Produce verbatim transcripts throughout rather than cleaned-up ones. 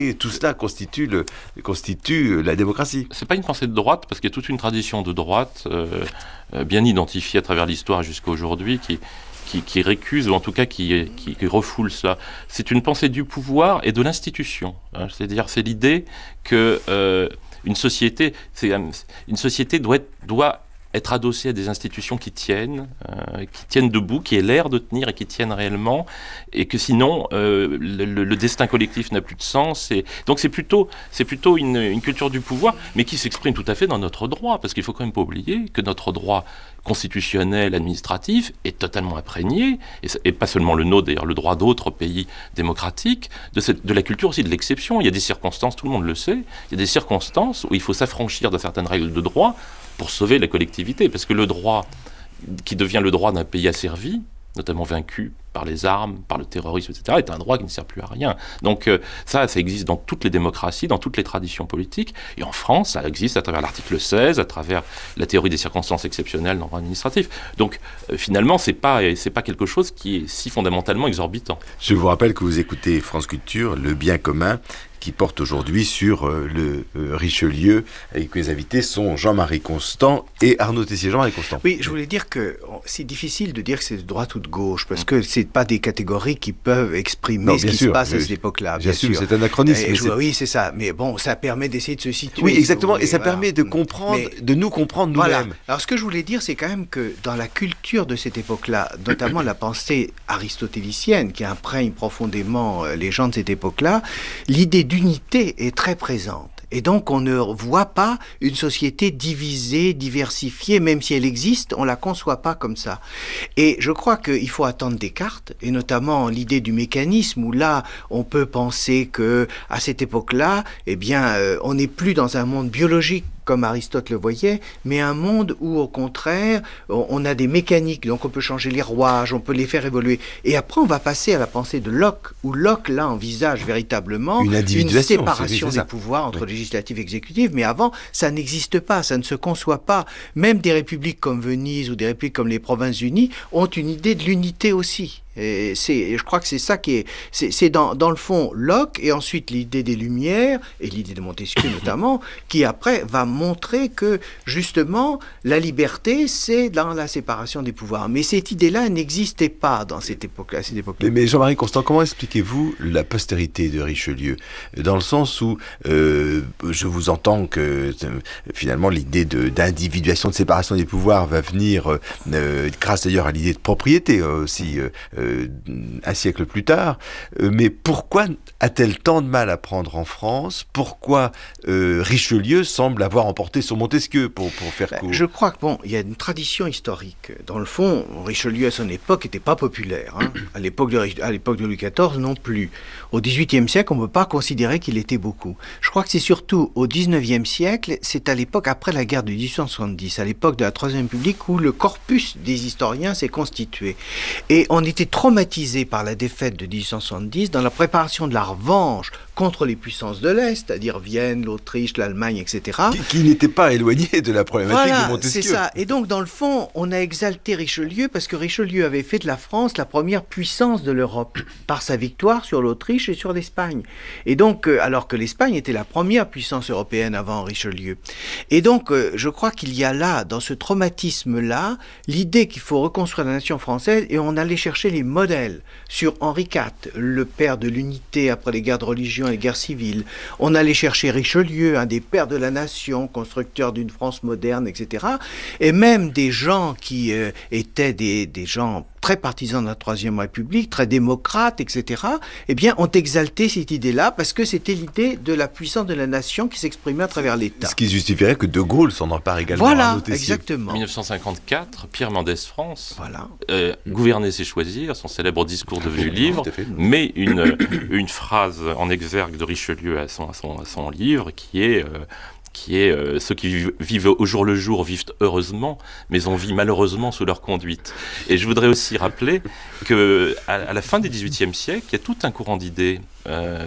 Et tout cela constitue, le, constitue la démocratie. C'est pas une pensée de droite, parce qu'il y a toute une tradition de droite, euh, euh, bien identifiée à travers l'histoire jusqu'à aujourd'hui, qui, qui, qui récuse, ou en tout cas qui, qui, qui refoule cela. C'est une pensée du pouvoir et de l'institution. Hein, c'est-à-dire, c'est l'idée que euh, une société, c'est, une société doit être, doit être adossée à des institutions qui tiennent, euh, qui tiennent debout, qui aient l'air de tenir et qui tiennent réellement, et que sinon euh, le, le destin collectif n'a plus de sens. Et donc c'est plutôt, c'est plutôt une, une culture du pouvoir, mais qui s'exprime tout à fait dans notre droit, parce qu'il faut quand même pas oublier que notre droit constitutionnel, administratif, est totalement imprégné, et, et pas seulement le nôtre, d'ailleurs le droit d'autres pays démocratiques, de, cette, de la culture aussi de l'exception. Il y a des circonstances, tout le monde le sait, il y a des circonstances où il faut s'affranchir de certaines règles de droit pour sauver la collectivité, parce que le droit qui devient le droit d'un pays asservi, notamment vaincu par les armes, par le terrorisme, et cetera, est un droit qui ne sert plus à rien. Donc euh, ça, ça existe dans toutes les démocraties, dans toutes les traditions politiques, et en France, ça existe à travers l'article seize, à travers la théorie des circonstances exceptionnelles dans le droit administratif. Donc euh, finalement, c'est pas, c'est pas quelque chose qui est si fondamentalement exorbitant. Je vous rappelle que vous écoutez France Culture, le bien commun, qui porte aujourd'hui sur euh, le euh, Richelieu, et que les invités sont Jean-Marie Constant et Arnaud Tessier. Jean-Marie Constant. Oui, je voulais dire que c'est difficile de dire que c'est de droite ou de gauche, parce que c'est pas des catégories qui peuvent exprimer non, ce qui sûr, se passe à cette époque-là. Bien sûr, c'est anachronisme. Et, je, oui, c'est ça. Mais bon, ça permet d'essayer de se situer. Oui, exactement. Et ça voilà. permet de comprendre, mais, de nous comprendre nous-mêmes. Voilà. Alors, ce que je voulais dire, c'est quand même que dans la culture de cette époque-là, notamment la pensée aristotélicienne, qui imprègne profondément les gens de cette époque-là, l'idée d'unité est très présente. Et donc, on ne voit pas une société divisée, diversifiée, même si elle existe, on la conçoit pas comme ça. Et je crois qu'il faut attendre Descartes, et notamment l'idée du mécanisme, où là, on peut penser que à cette époque-là, eh bien, euh, on n'est plus dans un monde biologique, comme Aristote le voyait, mais un monde où, au contraire, on a des mécaniques, donc on peut changer les rouages, on peut les faire évoluer. Et après, on va passer à la pensée de Locke, où Locke, là, envisage véritablement une, une séparation c'est, c'est des pouvoirs entre oui. législatif et exécutif, mais avant, ça n'existe pas, ça ne se conçoit pas. Même des républiques comme Venise ou des républiques comme les Provinces-Unies ont une idée de l'unité aussi. Et c'est, je crois que c'est ça qui est, c'est, c'est dans, dans le fond Locke et ensuite l'idée des Lumières et l'idée de Montesquieu notamment, qui après va montrer que justement la liberté c'est dans la séparation des pouvoirs. Mais cette idée-là n'existait pas dans cette époque-là. À cette époque-là. Mais, mais Jean-Marie Constant, comment expliquez-vous la postérité de Richelieu, dans le sens où euh, je vous entends que euh, finalement l'idée de, d'individuation, de séparation des pouvoirs va venir euh, grâce d'ailleurs à l'idée de propriété euh, aussi. Euh, Euh, un siècle plus tard, euh, mais pourquoi a-t-elle tant de mal à prendre en France ? Pourquoi euh, Richelieu semble avoir emporté sur Montesquieu, pour, pour faire court ? Je crois que bon, il y a une tradition historique. Dans le fond, Richelieu à son époque n'était pas populaire. Hein. À l'époque de, à l'époque de Louis quatorze non plus. Au dix-huitième siècle, on ne peut pas considérer qu'il était beaucoup. Je crois que c'est surtout au dix-neuvième siècle, c'est à l'époque après la guerre de dix-huit cent soixante-dix, à l'époque de la Troisième République, où le corpus des historiens s'est constitué. Et on était traumatisé par la défaite de dix-huit cent soixante-dix dans la préparation de la revanche contre les puissances de l'Est, c'est-à-dire Vienne, l'Autriche, l'Allemagne, et cetera. Qui, qui n'était pas éloigné de la problématique voilà, de Montesquieu. C'est ça. Et donc, dans le fond, on a exalté Richelieu parce que Richelieu avait fait de la France la première puissance de l'Europe par sa victoire sur l'Autriche et sur l'Espagne. Et donc, euh, alors que l'Espagne était la première puissance européenne avant Richelieu. Et donc, euh, je crois qu'il y a là, dans ce traumatisme-là, l'idée qu'il faut reconstruire la nation française et on allait chercher les modèles sur Henri quatre, le père de l'unité après les guerres de religion et les guerres civiles. On allait chercher Richelieu, un des pères de la nation, constructeur d'une France moderne, et cetera. Et même des gens qui euh, étaient des, des gens très partisans de la Troisième République, très démocrates, et cetera, eh bien, ont exalté cette idée-là parce que c'était l'idée de la puissance de la nation qui s'exprimait à travers l'État. Ce qui justifierait que De Gaulle s'en empare également. Voilà, exactement. dix-neuf cent cinquante-quatre, Pierre Mendès France, voilà. euh, Gouverner c'est choisir, son célèbre discours devenu livre, mais une, une phrase en exergue de Richelieu à son, à son, à son livre qui est... Euh, qui est euh, ceux qui vivent, vivent au jour le jour vivent heureusement, mais on vit malheureusement sous leur conduite. Et je voudrais aussi rappeler qu'à à la fin du dix-huitième siècle, il y a tout un courant d'idées euh,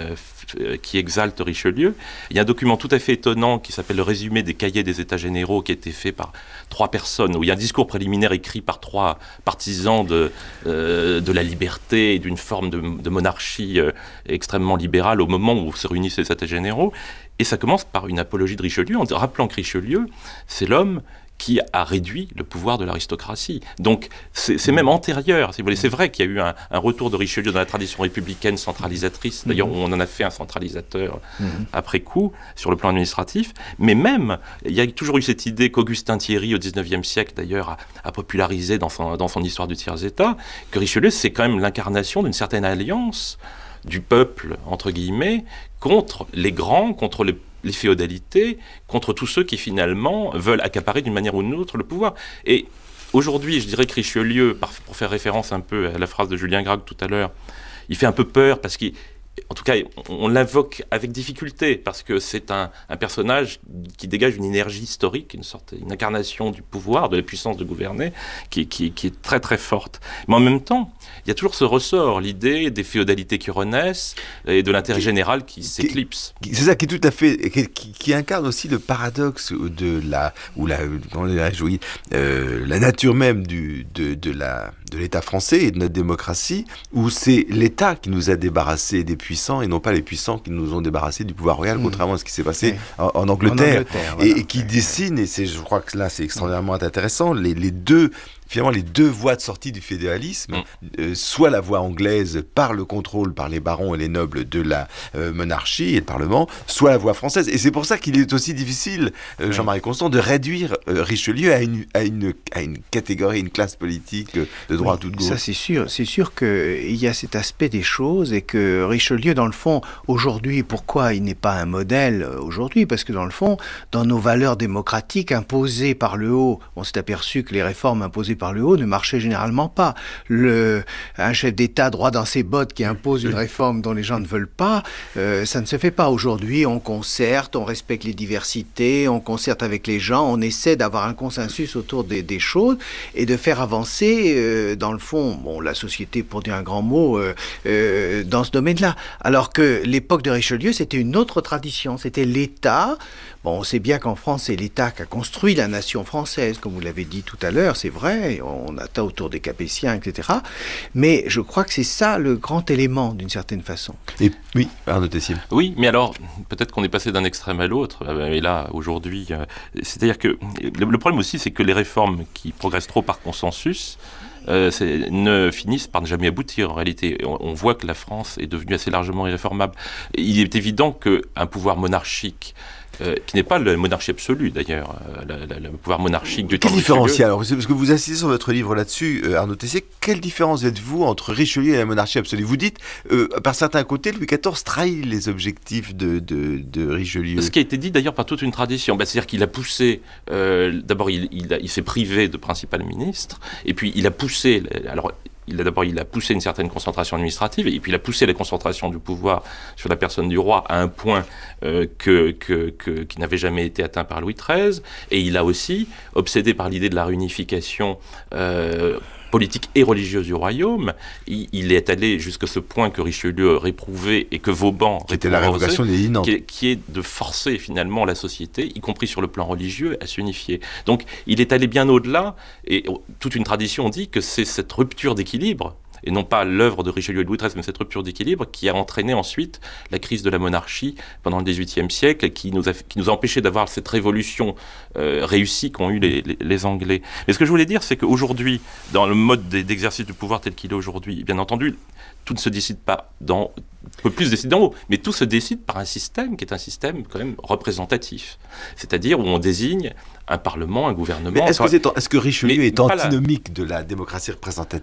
euh, qui exalte Richelieu. Il y a un document tout à fait étonnant qui s'appelle le résumé des cahiers des États généraux, qui a été fait par trois personnes, où il y a un discours préliminaire écrit par trois partisans de, euh, de la liberté et d'une forme de, de monarchie euh, extrêmement libérale au moment où se réunissent les États généraux. Et ça commence par une apologie de Richelieu, en rappelant que Richelieu, c'est l'homme qui a réduit le pouvoir de l'aristocratie. Donc, c'est, c'est même antérieur, si vous voulez. C'est vrai qu'il y a eu un, un retour de Richelieu dans la tradition républicaine centralisatrice. D'ailleurs, on en a fait un centralisateur mmh. après coup, sur le plan administratif. Mais même, il y a toujours eu cette idée qu'Augustin Thierry, au dix-neuvième siècle, d'ailleurs, a, a popularisé dans son, dans son histoire du tiers-état, que Richelieu, c'est quand même l'incarnation d'une certaine alliance du peuple, entre guillemets, contre les grands, contre les les féodalités, contre tous ceux qui finalement veulent accaparer d'une manière ou d'une autre le pouvoir. Et aujourd'hui, je dirais que Richelieu, pour faire référence un peu à la phrase de Julien Gracq tout à l'heure, il fait un peu peur parce qu'il en tout cas, on l'invoque avec difficulté parce que c'est un, un personnage qui dégage une énergie historique, une sorte, une incarnation du pouvoir, de la puissance de gouverner, qui, qui, qui est très très forte. Mais en même temps, il y a toujours ce ressort, l'idée des féodalités qui renaissent et de l'intérêt qui, général qui, qui s'éclipse. C'est ça qui est tout à fait, qui, qui, qui incarne aussi le paradoxe de la, ou la, comment dirais-je, oui, euh, la nature même du, de, de la, de l'État français et de notre démocratie, où c'est l'État qui nous a débarrassés des puissants et non pas les puissants qui nous ont débarrassés du pouvoir royal, mmh. contrairement à ce qui s'est passé oui. en, en Angleterre, en Angleterre voilà. et, et qui oui. dessine, et c'est, je crois que là c'est extraordinairement mmh. intéressant, les, les deux finalement les deux voies de sortie du fédéralisme, mmh. euh, soit la voie anglaise par le contrôle par les barons et les nobles de la euh, monarchie et le Parlement, soit la voie française. Et c'est pour ça qu'il est aussi difficile, euh, Jean-Marie Constant, de réduire euh, Richelieu à une, à, une, à une catégorie, une classe politique euh, de droite oui, ou de gauche. Ça c'est sûr, c'est sûr qu'il y a cet aspect des choses et que Richelieu, dans le fond, aujourd'hui, pourquoi il n'est pas un modèle aujourd'hui? Parce que dans le fond, dans nos valeurs démocratiques imposées par le haut, on s'est aperçu que les réformes imposées par le haut ne marchait généralement pas. Le, un chef d'État droit dans ses bottes qui impose une réforme dont les gens ne veulent pas, euh, ça ne se fait pas. Aujourd'hui, on concerte, on respecte les diversités, on concerte avec les gens, on essaie d'avoir un consensus autour des, des choses et de faire avancer, euh, dans le fond, bon, la société, pour dire un grand mot, euh, euh, dans ce domaine-là. Alors que l'époque de Richelieu, c'était une autre tradition, c'était l'État. Bon, on sait bien qu'en France, c'est l'État qui a construit la nation française, comme vous l'avez dit tout à l'heure, c'est vrai, on atteint autour des Capétiens, et cetera. Mais je crois que c'est ça le grand élément, d'une certaine façon. Et oui, Arnaud Tessier. Oui, mais alors, peut-être qu'on est passé d'un extrême à l'autre, et là, aujourd'hui, euh, c'est-à-dire que le problème aussi, c'est que les réformes qui progressent trop par consensus, Euh, ne finissent par ne jamais aboutir. En réalité, on, on voit que la France est devenue assez largement irréformable. Il est évident qu'un pouvoir monarchique, euh, qui n'est pas la monarchie absolue d'ailleurs, euh, le pouvoir monarchique du temps de Richelieu... Quelle différence, alors, parce que vous insistez sur votre livre là-dessus, euh, Arnaud Tessier, quelle différence êtes-vous entre Richelieu et la monarchie absolue? Vous dites, euh, par certains côtés, Louis quatorze trahit les objectifs de, de, de Richelieu. Ce qui a été dit d'ailleurs par toute une tradition, bah, c'est-à-dire qu'il a poussé, euh, d'abord il, il, a, il s'est privé de principal ministre, et puis il a poussé, alors il a, d'abord il a poussé une certaine concentration administrative, et puis il a poussé la concentration du pouvoir sur la personne du roi à un point euh, que, que, que, qui n'avait jamais été atteint par Louis treize, et il a aussi, obsédé par l'idée de la réunification euh, politique et religieuse du royaume, il, il est allé jusqu'à ce point que Richelieu réprouvait et que Vauban qui était la révocation des Dinants, qui, qui est de forcer finalement la société, y compris sur le plan religieux, à s'unifier. Donc il est allé bien au-delà, et toute une tradition dit que c'est cette rupture d'équilibre, et non pas l'œuvre de Richelieu et de Louis treize, mais cette rupture d'équilibre qui a entraîné ensuite la crise de la monarchie pendant le dix-huitième siècle, qui nous a, qui nous a empêché d'avoir cette révolution euh, réussie qu'ont eu les, les, les Anglais. Mais ce que je voulais dire, c'est qu'aujourd'hui, dans le mode d'exercice du pouvoir tel qu'il est aujourd'hui, bien entendu, tout ne se décide pas dans... peut plus se décider d'en haut, mais tout se décide par un système qui est un système quand même représentatif. C'est-à-dire où on désigne un parlement, un gouvernement... Mais est-ce que, c'est, est-ce que Richelieu mais est antinomique la... de la démocratie représentative ?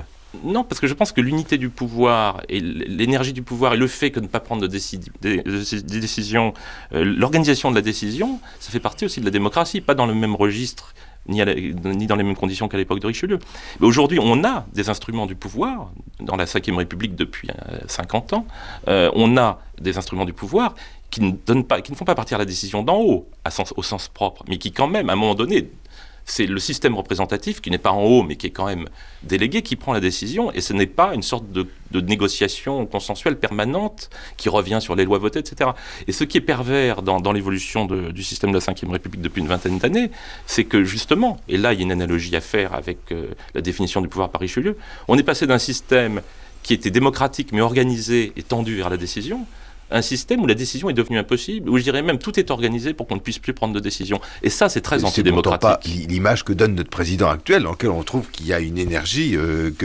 Non, parce que je pense que l'unité du pouvoir et l'énergie du pouvoir et le fait que ne pas prendre de, décid- de, de, de décision, euh, l'organisation de la décision, ça fait partie aussi de la démocratie, pas dans le même registre, ni, à la, ni dans les mêmes conditions qu'à l'époque de Richelieu. Mais aujourd'hui, on a des instruments du pouvoir, dans la cinquième République depuis euh, cinquante ans, euh, on a des instruments du pouvoir qui ne, donnent pas, qui ne font pas partir la décision d'en haut, à sens, au sens propre, mais qui quand même, à un moment donné, c'est le système représentatif qui n'est pas en haut, mais qui est quand même délégué, qui prend la décision, et ce n'est pas une sorte de, de négociation consensuelle permanente qui revient sur les lois votées, et cetera. Et ce qui est pervers dans, dans l'évolution de, du système de la cinquième République depuis une vingtaine d'années, c'est que justement, et là il y a une analogie à faire avec euh, la définition du pouvoir par Richelieu, on est passé d'un système qui était démocratique mais organisé et tendu vers la décision, un système où la décision est devenue impossible, où je dirais même tout est organisé pour qu'on ne puisse plus prendre de décision. Et ça, c'est très c'est antidémocratique. C'est pourtant pas l'image que donne notre président actuel, dans lequel on trouve qu'il y a une énergie euh, que